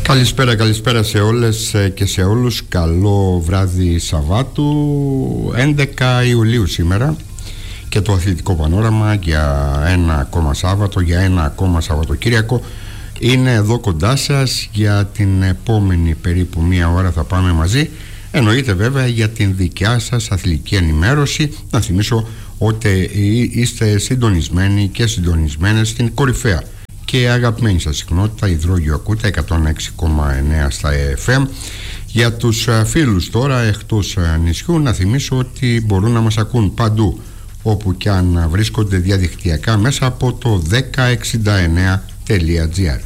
Καλησπέρα σε όλες και σε όλους. Καλό βράδυ Σαββάτου, 11 Ιουλίου σήμερα, και το αθλητικό πανόραμα για ένα ακόμα Σάββατο, για ένα ακόμα Σαββατοκύριακο είναι εδώ κοντά σας. Για την επόμενη περίπου μία ώρα θα πάμε μαζί. Εννοείται βέβαια για την δικιά σας αθλητική ενημέρωση. Να θυμίσω ότι είστε συντονισμένοι και συντονισμένες στην κορυφαία και αγαπημένη σας συχνότητα Υδρόγειο Ακούτα 106,9 στα FM. Για τους φίλους τώρα εκτός νησιού, να θυμίσω ότι μπορούν να μας ακούν παντού όπου και αν βρίσκονται διαδικτυακά μέσα από το 1069.gr.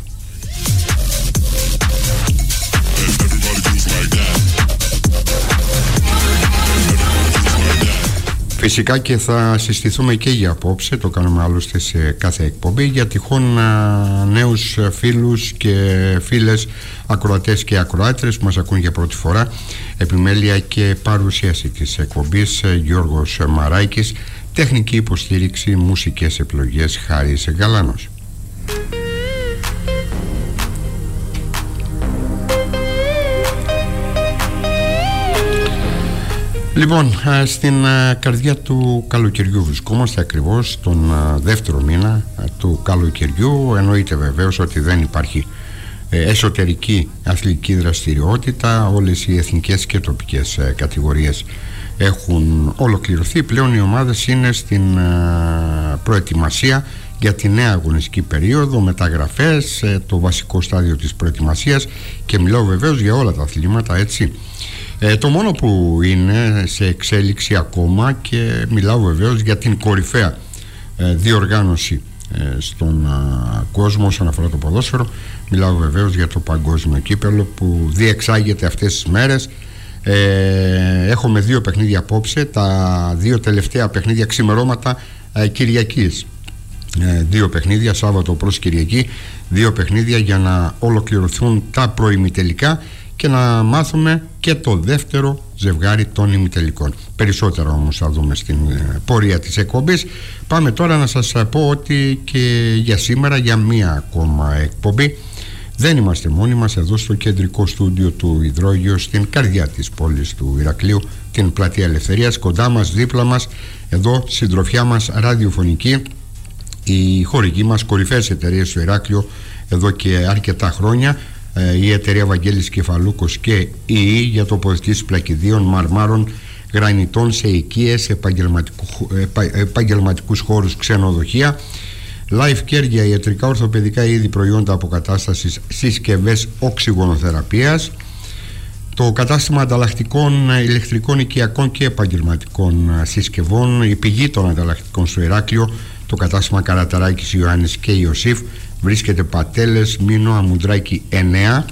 Φυσικά και θα συστηθούμε και για απόψε, το κάνουμε άλλωστε σε κάθε εκπομπή, για τυχόν νέους φίλους και φίλες ακροατές και ακροάτρες που μας ακούν για πρώτη φορά. Επιμέλεια και παρουσίαση της εκπομπής Γιώργος Μαράικης, τεχνική υποστήριξη, μουσικές επιλογές Χάρης Γαλάνος. Λοιπόν, στην καρδιά του καλοκαιριού βρισκόμαστε, ακριβώς τον δεύτερο μήνα του καλοκαιριού. Εννοείται βεβαίως ότι δεν υπάρχει εσωτερική αθλητική δραστηριότητα. Όλες οι εθνικές και τοπικές κατηγορίες έχουν ολοκληρωθεί. Πλέον οι ομάδες είναι στην προετοιμασία για τη νέα αγωνιστική περίοδο, μεταγραφές, το βασικό στάδιο της προετοιμασίας, και μιλάω βεβαίως για όλα τα αθλήματα, έτσι. Το μόνο που είναι σε εξέλιξη ακόμα, και μιλάω βεβαίως για την κορυφαία διοργάνωση στον κόσμο όσον αφορά το ποδόσφαιρο, μιλάω βεβαίως για το παγκόσμιο κύπελλο που διεξάγεται αυτές τις μέρες. Έχουμε δύο παιχνίδια απόψε, τα δύο τελευταία παιχνίδια ξημερώματα Κυριακής. Δύο παιχνίδια Σάββατο προς Κυριακή, δύο παιχνίδια για να ολοκληρωθούν τα προημιτελικά και να μάθουμε και το δεύτερο ζευγάρι των ημιτελικών. Περισσότερα όμως θα δούμε στην πορεία της εκπομπής. Πάμε τώρα να σας πω ότι και για σήμερα, για μία ακόμα εκπομπή, δεν είμαστε μόνοι μας εδώ στο κεντρικό στούντιο του Υδρόγειο, στην καρδιά της πόλης του Ηρακλείου, την Πλατεία Ελευθερίας. Κοντά μας, δίπλα μας, εδώ συντροφιά μας ραδιοφωνική, η χορηγή μας, κορυφαίες εταιρείες του Ηράκλειο εδώ και αρκετά χρόνια, η εταιρεία Βαγγέλης Κεφαλούκος και η για τοποθετήσεις πλακιδίων, μαρμάρων, γρανιτών σε οικίες, επαγγελματικούς χώρους, ξενοδοχεία, Life Care για ιατρικά ορθοπαιδικά είδη, προϊόντα αποκατάστασης, συσκευές οξυγονοθεραπείας, το κατάστημα ανταλλακτικών ηλεκτρικών, οικιακών και επαγγελματικών συσκευών, η πηγή των ανταλλακτικών στο Ηράκλειο, το κατάστημα Καραταράκης, Ιωάννης και Ιωσήφ, βρίσκεται Πατέλες, Μήνο, Αμουντράκη 9.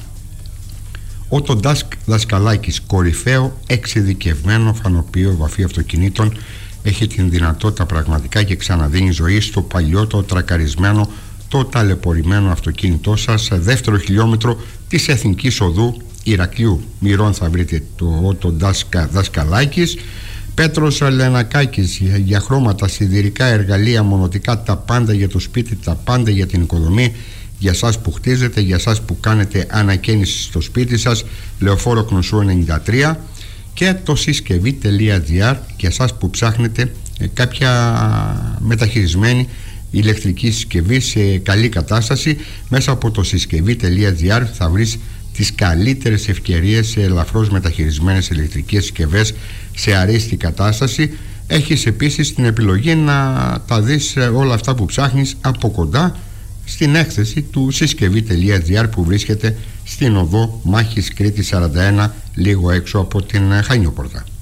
Ο Τοντάσκ Δασκαλάκης, κορυφαίο εξειδικευμένο φανοποιείο βαφή αυτοκινήτων, έχει την δυνατότητα πραγματικά και ξαναδίνει ζωή στο παλιό, το τρακαρισμένο, το ταλαιπωρημένο αυτοκίνητό σας. Δεύτερο χιλιόμετρο της Εθνικής Οδού Ηρακλείου Μυρών θα βρείτε το Τοντάσκ Δασκαλάκης. Πέτρος Λενακάκης, για χρώματα, σιδηρικά, εργαλεία, μονοτικά, τα πάντα για το σπίτι, τα πάντα για την οικοδομή, για σας που χτίζετε, για σας που κάνετε ανακαίνιση στο σπίτι σας. Λεωφόρο Κνωσού 93. Και το συσκευή.gr, για σας που ψάχνετε κάποια μεταχειρισμένη ηλεκτρική συσκευή σε καλή κατάσταση. Μέσα από το συσκευή.gr θα βρεις τις καλύτερες ευκαιρίες σε ελαφρώς μεταχειρισμένες ηλεκτρικές συσκευές σε αρέστη κατάσταση. Έχεις επίσης την επιλογή να τα δεις όλα αυτά που ψάχνεις από κοντά στην έκθεση του συσκευή.gr που βρίσκεται στην οδό Μάχης Κρήτης 41, λίγο έξω από την Χανιόπορτα.